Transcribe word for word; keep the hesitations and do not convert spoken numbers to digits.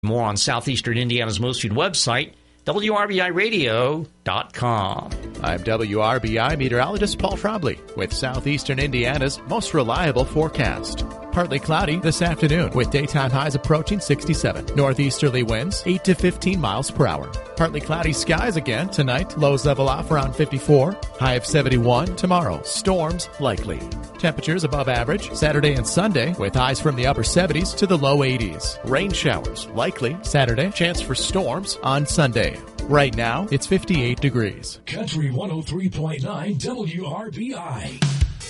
More on Southeastern Indiana's most viewed website, W R B I radio dot com. I'm W R B I meteorologist Paul Trombley with Southeastern Indiana's most reliable forecast. Partly cloudy this afternoon with daytime highs approaching sixty-seven. Northeasterly winds eight to fifteen miles per hour. Partly cloudy skies again tonight. Lows level off around fifty-four. High of seventy-one tomorrow. Storms likely. Temperatures above average Saturday and Sunday with highs from the upper seventies to the low eighties. Rain showers likely Saturday. Chance for storms on Sunday. Right now, it's fifty-eight degrees. Country one oh three point nine W R B I.